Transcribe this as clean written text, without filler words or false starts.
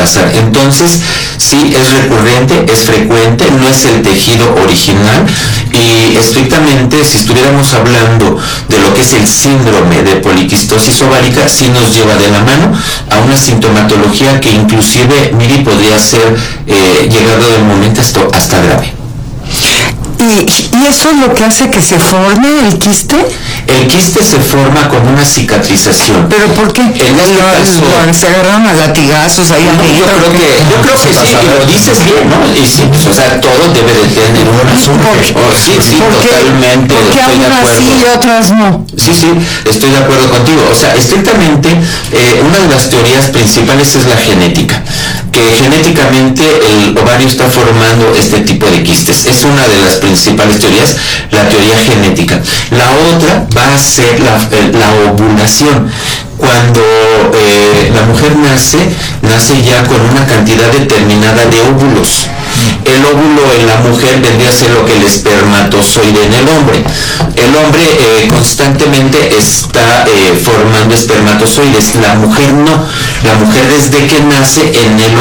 pasar. Entonces, sí, es recurrente, es frecuente, no es el tejido original, y estrictamente, si estuviéramos hablando de lo que es el síndrome de poliquistosis ovárica, sí nos lleva de la mano a una sintomatología que inclusive, Miri, podría ser llegado de momento hasta grave. ¿Y eso es lo que hace que se forme el quiste? El quiste se forma con una cicatrización. ¿Pero por qué? Se agarran a latigazos ahí adentro. Yo creo que sí, y lo dices bien, ¿no? Y sí, pues, o sea, todo debe de tener un asunto. Sí, totalmente. ¿Por qué algunas sí y otras no? Sí, estoy de acuerdo contigo. O sea, estrictamente, una de las teorías principales es la genética, que genéticamente el ovario está formando este tipo de quistes. Es una de las principales teorías, la teoría genética. La otra va a ser la ovulación. Cuando la mujer nace ya con una cantidad determinada de óvulos. El óvulo en la mujer vendría a ser lo que el espermatozoide en el hombre. El hombre constantemente está formando espermatozoides, la mujer no. La mujer desde que nace en el